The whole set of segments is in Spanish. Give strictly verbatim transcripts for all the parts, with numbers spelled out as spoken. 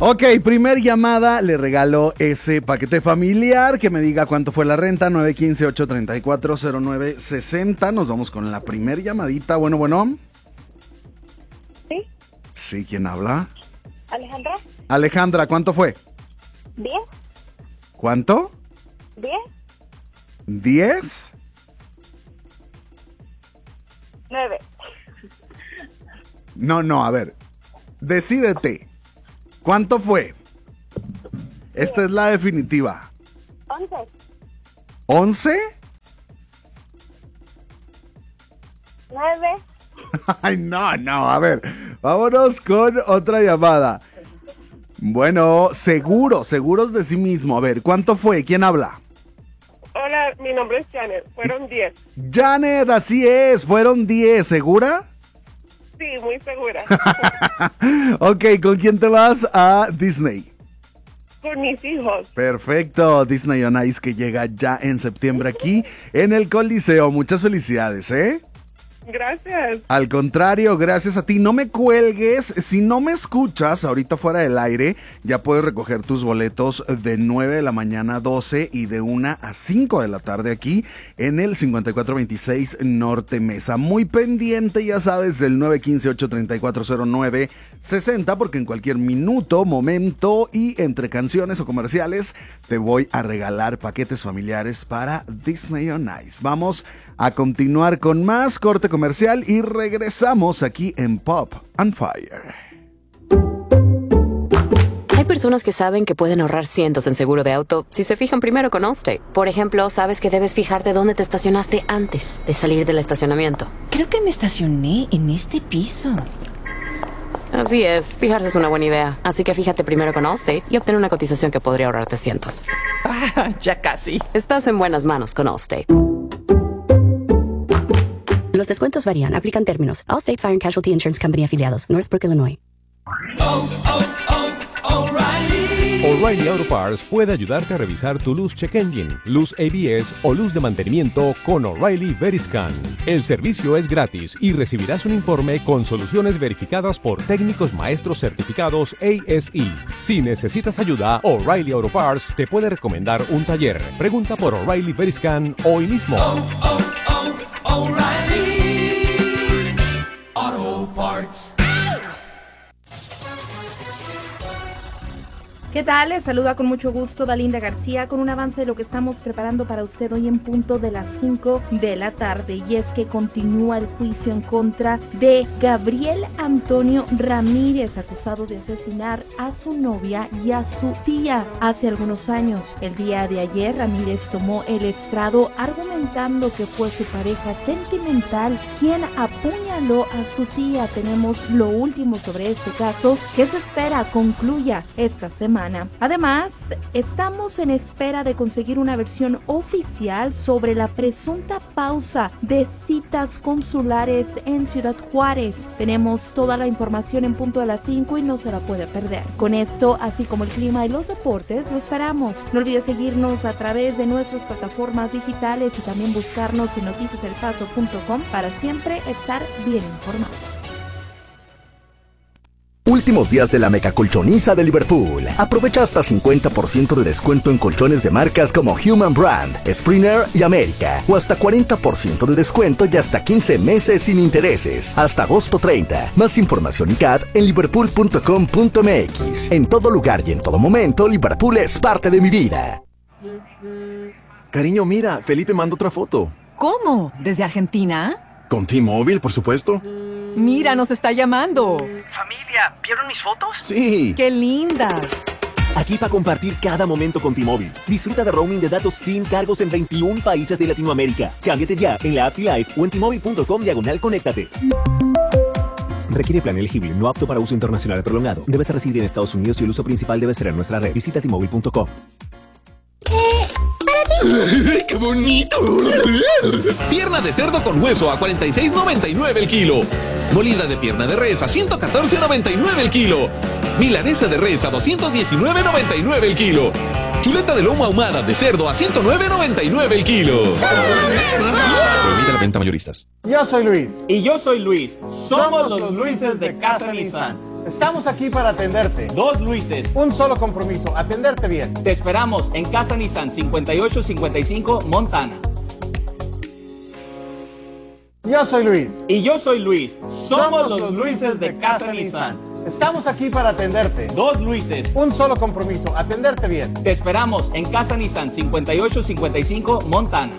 Ok, primer llamada, le regalo ese paquete familiar, que me diga cuánto fue la renta, nueve uno cinco, ocho tres cuatro, cero nueve seis cero. Nos vamos con la primer llamadita. Bueno, bueno. Sí. Sí, ¿quién habla? Alejandra. Alejandra, ¿cuánto fue? Diez. ¿Cuánto? Diez. ¿Diez? Nueve. No, no, a ver. Decídete. ¿Cuánto fue? Esta es la definitiva. Once. ¿Once? Nueve. Ay, no, no, a ver. Vámonos con otra llamada. Bueno, seguro, seguros de sí mismo. A ver, ¿cuánto fue? ¿Quién habla? Hola, mi nombre es Janet. Fueron diez. Janet, así es. Fueron diez. ¿Segura? Sí, muy segura. Ok, ¿con quién te vas a Disney? Con mis hijos. Perfecto, Disney on Ice, que llega ya en septiembre aquí en el Coliseo. Muchas felicidades, ¿eh? Gracias. Al contrario, gracias a ti. No me cuelgues. Si no me escuchas ahorita fuera del aire, ya puedes recoger tus boletos de nueve de la mañana a doce y de una a cinco de la tarde aquí en el cincuenta y cuatro veintiséis Norte Mesa. Muy pendiente, ya sabes, del nueve uno cinco, ocho tres cuatro, cero nueve seis cero, porque en cualquier minuto, momento y entre canciones o comerciales te voy a regalar paquetes familiares para Disney on Ice. Vamos a continuar con más corte comercial y regresamos aquí en Pop and Fire. Hay personas que saben que pueden ahorrar cientos en seguro de auto si se fijan primero con Allstate. Por ejemplo, sabes que debes fijarte dónde te estacionaste antes de salir del estacionamiento. Creo que me estacioné en este piso. Así es, fijarse es una buena idea. Así que fíjate primero con Allstate y obtén una cotización que podría ahorrarte cientos. Ah, ya casi. Estás en buenas manos con Allstate. Los descuentos varían. Aplican términos. Allstate Fire and Casualty Insurance Company afiliados. Northbrook, Illinois. Oh, oh, oh, O'Reilly. O'Reilly Auto Parts puede ayudarte a revisar tu luz check engine, luz A B S o luz de mantenimiento con O'Reilly Veriscan. El servicio es gratis y recibirás un informe con soluciones verificadas por técnicos maestros certificados A S E. Si necesitas ayuda, O'Reilly Auto Parts te puede recomendar un taller. Pregunta por O'Reilly Veriscan hoy mismo. Oh, oh, oh, O'Reilly Auto Parts. ¿Qué tal? Les saluda con mucho gusto Dalinda García con un avance de lo que estamos preparando para usted hoy en punto de las cinco de la tarde. Y es que continúa el juicio en contra de Gabriel Antonio Ramírez, acusado de asesinar a su novia y a su tía hace algunos años. El día de ayer, Ramírez tomó el estrado argumentando que fue su pareja sentimental quien apuñaló a su tía. Tenemos lo último sobre este caso que se espera concluya esta semana. Además, estamos en espera de conseguir una versión oficial sobre la presunta pausa de citas consulares en Ciudad Juárez. Tenemos toda la información en punto de las cinco y no se la puede perder. Con esto, así como el clima y los deportes, lo esperamos. No olvides seguirnos a través de nuestras plataformas digitales y también buscarnos en noticias el paso punto com para siempre estar bien informados. Últimos días de la mega colchoniza de Liverpool. Aprovecha hasta cincuenta por ciento de descuento en colchones de marcas como Human Brand, Springer y América. O hasta cuarenta por ciento de descuento y hasta quince meses sin intereses. Hasta agosto treinta. Más información y C A D en liverpool punto com punto m x. En todo lugar y en todo momento, Liverpool es parte de mi vida. Cariño, mira, Felipe mandó otra foto. ¿Cómo? ¿Desde Argentina? Con T-Mobile, por supuesto. Mira, nos está llamando. Familia, ¿vieron mis fotos? Sí. ¡Qué lindas! Aquí para compartir cada momento con T-Mobile. Disfruta de roaming de datos sin cargos en veintiún países de Latinoamérica. Cámbiate ya en la app T-Life o en T-Mobile punto com diagonal conéctate. Requiere plan elegible, no apto para uso internacional prolongado. Debes residir en Estados Unidos y el uso principal debe ser en nuestra red. Visita T Mobile punto com. ¡Qué bonito! Pierna de cerdo con hueso a cuarenta y seis noventa y nueve el kilo. Molida de pierna de res a ciento catorce noventa y nueve el kilo. Milanesa de res a doscientos diecinueve noventa y nueve el kilo. Chuleta de lomo ahumada de cerdo a ciento nueve noventa y nueve el kilo. Prohibida la venta mayoristas. Yo soy Luis. Y yo soy Luis. Somos los Luises de Casa Nissan. Estamos aquí para atenderte. Dos Luises. Un solo compromiso, atenderte bien. Te esperamos en Casa Nissan cincuenta y ocho cincuenta y cinco Montana. Yo soy Luis. Y yo soy Luis. Somos, Somos los, los Luises de, de Casa, Casa Nissan. Nissan. Estamos aquí para atenderte. Dos Luises. Un solo compromiso, atenderte bien. Te esperamos en Casa Nissan cincuenta y ocho cincuenta y cinco Montana.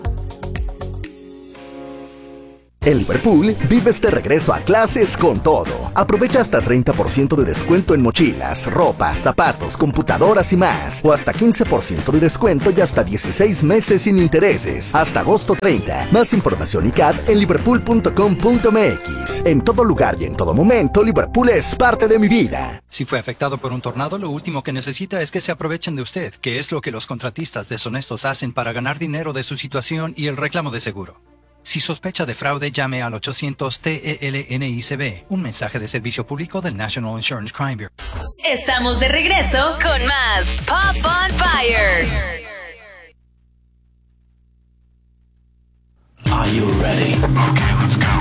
En Liverpool, vives de regreso a clases con todo. Aprovecha hasta treinta por ciento de descuento en mochilas, ropa, zapatos, computadoras y más. O hasta quince por ciento de descuento y hasta dieciséis meses sin intereses. Hasta agosto treinta. Más información y C A D en liverpool punto com punto m x. En todo lugar y en todo momento, Liverpool es parte de mi vida. Si fue afectado por un tornado, lo último que necesita es que se aprovechen de usted, que es lo que los contratistas deshonestos hacen para ganar dinero de su situación y el reclamo de seguro. Si sospecha de fraude, llame al ochocientos T E L N I C B, un mensaje de servicio público del National Insurance Crime Bureau. Estamos de regreso con más Pop on Fire. Are you ready? Okay, let's go.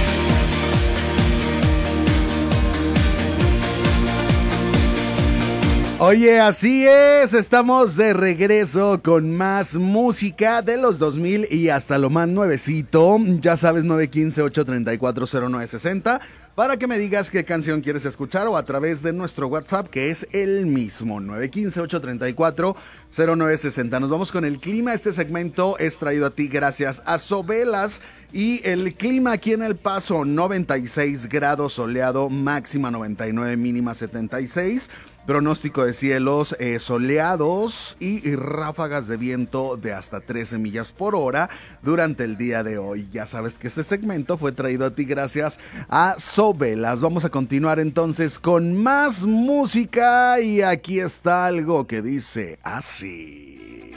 Oye, así es, estamos de regreso con más música de los dos mil y hasta lo más nuevecito. Ya sabes, nueve uno cinco, ocho tres cuatro, cero nueve seis cero para que me digas qué canción quieres escuchar o a través de nuestro WhatsApp, que es el mismo, nueve uno cinco, ocho tres cuatro, cero nueve seis cero. Nos vamos con el clima. Este segmento es traído a ti gracias a Sobelas. Y el clima aquí en El Paso, noventa y seis grados, soleado, máxima noventa y nueve, mínima setenta y seis. Pronóstico de cielos eh, soleados y, y ráfagas de viento de hasta trece millas por hora durante el día de hoy. Ya sabes que este segmento fue traído a ti gracias a Sobelas. Vamos a continuar entonces con más música y aquí está algo que dice así.